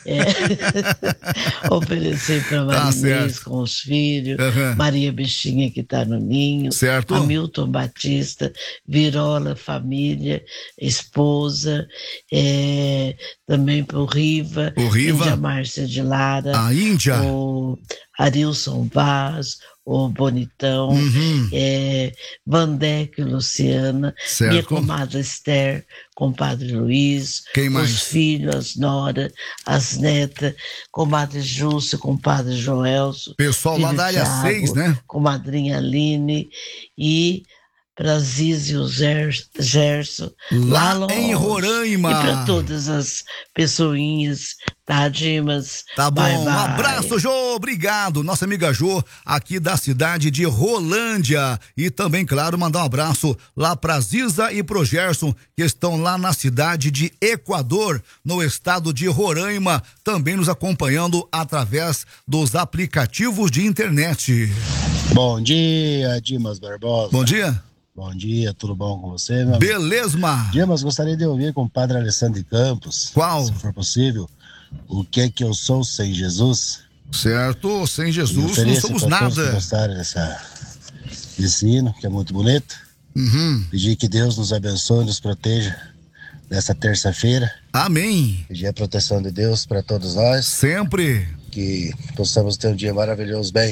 É, oferecer para Tá Marinês certo. com os filhos, Aham. Maria Bichinha que está no ninho, Certo. Hamilton Batista, Virola, família, esposa, também para o Riva, O Riva. Índia Márcia de Lara, A Índia. o Arilson Vaz, o Bonitão, Uhum. Vandeco e Luciana, Certo. minha comadre Esther, compadre Luiz, Quem mais? os filhos, as noras, as netas, comadre Júcia, compadre Joelso, Pessoal lá filho da área Thiago, 6, né? comadrinha Aline e para Ziz e o Gerson, Lá longe. em Roraima. E para todas as pessoinhas, tá, Dimas? Tá bom, Bye, bye. um abraço, Jô, obrigado. Nossa amiga Jô, aqui da cidade de Rolândia. E também, claro, mandar um abraço lá pra Ziza e pro Gerson, que estão lá na cidade de Equador, no estado de Roraima, também nos acompanhando através dos aplicativos de internet. Bom dia, Dimas Barbosa. Bom dia. Bom dia, tudo bom com você, meu amigo? Beleza. Dimas, gostaria de ouvir com o Padre Alessandro de Campos. Qual? Se for possível. O que é que eu sou sem Jesus? Certo, sem Jesus não somos nada. Gostaram desse hino, que é muito bonito. Uhum. Pedir que Deus nos abençoe, nos proteja nessa terça-feira. Amém. Pedir a proteção de Deus para todos nós. Sempre. Que possamos ter um dia maravilhoso, bem.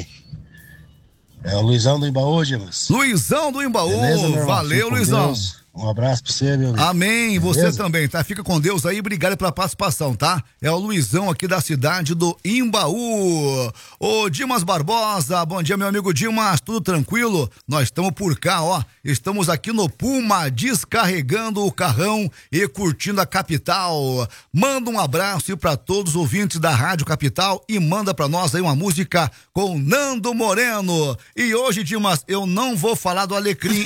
É o Luizão do Imbaú, Dimas. Luizão do Imbaú. Beleza, valeu, Luizão. Deus. Um abraço pra você, meu amigo. Amém, Beleza? você também, tá? Fica com Deus aí, obrigado pela participação, tá? É o Luizão aqui da cidade do Imbaú. Ô Dimas Barbosa, bom dia, meu amigo Dimas, tudo tranquilo? Nós estamos por cá, ó, estamos aqui no Puma, descarregando o carrão e curtindo a capital. Manda um abraço aí pra todos os ouvintes da Rádio Capital e manda pra nós aí uma música com Nando Moreno. E hoje, Dimas, eu não vou falar do Alecrim.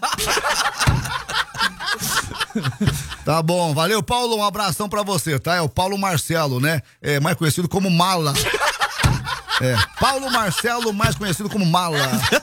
Tá bom, valeu, Paulo, um abração pra você, tá? É o Paulo Marcelo, né? É mais conhecido como Mala. Paulo Marcelo, mais conhecido como Mala.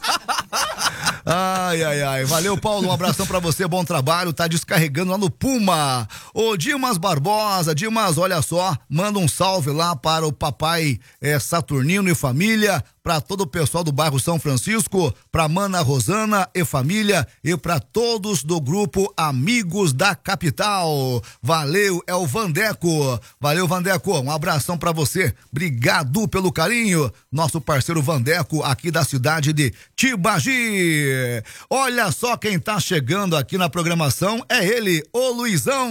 Ai, valeu, Paulo, um abração pra você, bom trabalho, tá descarregando lá no Puma. Ô Dimas Barbosa, Dimas, olha só, manda um salve lá para o papai Saturnino e família, para todo o pessoal do bairro São Francisco, pra Mana Rosana e família e para todos do grupo Amigos da Capital. Valeu, é o Vandeco. Valeu, Vandeco, um abração pra você. Obrigado pelo carinho. Nosso parceiro Vandeco aqui da cidade de Tibagi. Olha só quem tá chegando aqui na programação, é ele, o Luizão.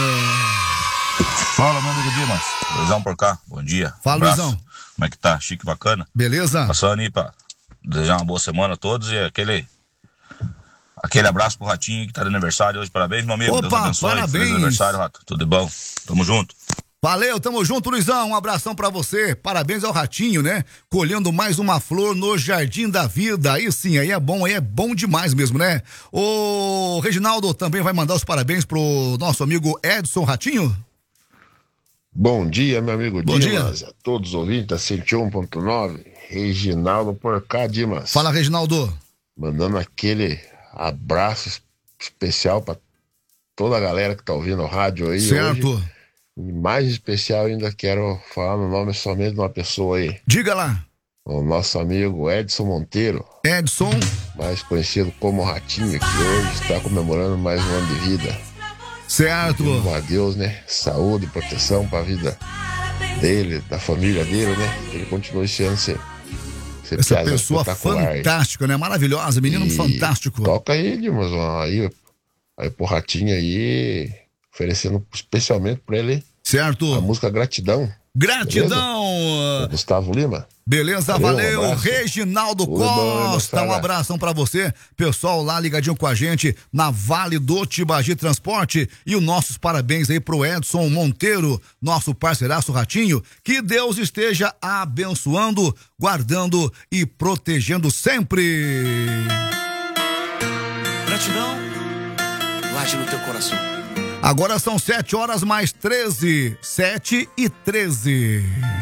Fala, meu amigo Dimas. Luizão por cá, bom dia. Fala, abraço. Luizão. Como é que tá? Chique, bacana? Beleza? Passando aí pra desejar uma boa semana a todos e aquele abraço pro Ratinho que tá de aniversário hoje. Parabéns, meu amigo. Opa, Deus abençoe. parabéns. Feliz aniversário, Rato. Tudo de bom? Tamo junto. Valeu, tamo junto, Luizão, um abração pra você, parabéns ao Ratinho, né? Colhendo mais uma flor no Jardim da Vida, aí sim, aí é bom demais mesmo, né? O Reginaldo também vai mandar os parabéns pro nosso amigo Edson Ratinho? Bom dia, meu amigo Bom Dimas, dia. a todos os ouvintes da 101.9, Reginaldo por cá, Dimas. Fala, Reginaldo. Mandando aquele abraço especial pra toda a galera que tá ouvindo o rádio aí certo. Hoje. E mais especial ainda quero falar no nome somente de uma pessoa aí. Diga lá. O nosso amigo Edson Monteiro. Edson. Mais conhecido como Ratinho, que hoje está comemorando mais um ano de vida. Certo. Pedindo a Deus, né? Saúde e proteção pra vida dele, da família dele, né? Que ele continue esse ano ser essa pessoa fantástica, né? Maravilhosa, menino e fantástico. Toca aí, Dimas, aí pro Ratinho aí, oferecendo especialmente pra ele certo. A música Gratidão. Gratidão! Gustavo Lima. Beleza, valeu, um Reginaldo Costa, um abração pra você, pessoal lá ligadinho com a gente na Vale do Tibagi Transporte e os nossos parabéns aí pro Edson Monteiro, nosso parceiraço Ratinho, que Deus esteja abençoando, guardando e protegendo sempre. Gratidão, guarde no teu coração. Agora são 7h mais 13, 7h13.